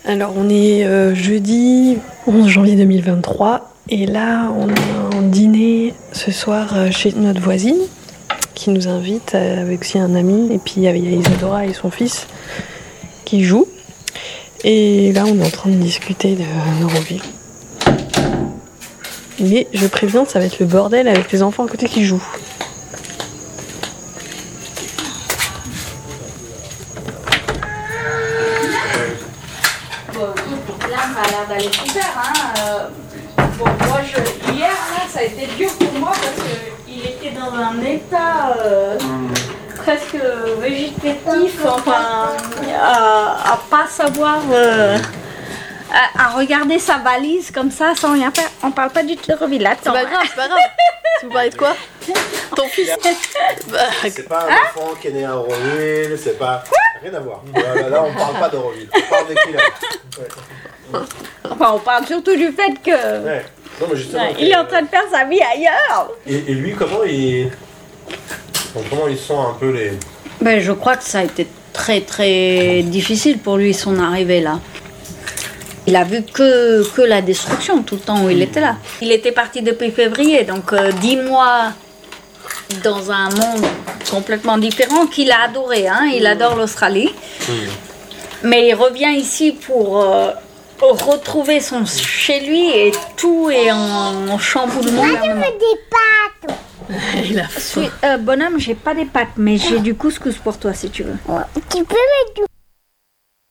Alors on est jeudi 11 janvier 2023 et là on a un dîner ce soir chez notre voisine qui nous invite avec aussi un ami et puis il y a Isadora et son fils qui jouent et là on est en train de discuter de Neuroville. Mais je préviens, ça va être le bordel avec les enfants à côté qui jouent. Là, ça a l'air d'aller super. Bon, moi, hier, là, ça a été dur pour moi parce qu'il était dans un état presque végétatif, enfin, à pas savoir, à regarder sa valise comme ça sans rien faire. On parle pas du tout de Neuroville. C'est pas grave, c'est pas grave. Vous parlez de quoi? Ton fils? C'est pas un enfant qui est né à Auroville, c'est pas... Rien à voir. Là, on parle pas d'Auroville, on parle de qui là. Enfin, on parle surtout du fait que Ouais. Non, mais justement, il est en train de faire sa vie ailleurs. Et lui, comment il sent un peu les... Ben, je crois que ça a été très très difficile pour lui son arrivée là. Il a vu que la destruction tout le temps où il était là. Il était parti depuis février, donc 10 mois dans un monde complètement différent qu'il a adoré. Il adore l'Australie. Mais il revient ici pour retrouver son chez lui et tout est en chamboulement. Moi, je veux des pâtes. Il a faim. Bonhomme, j'ai pas des pâtes, mais j'ai du couscous pour toi si tu veux. Tu peux mettre du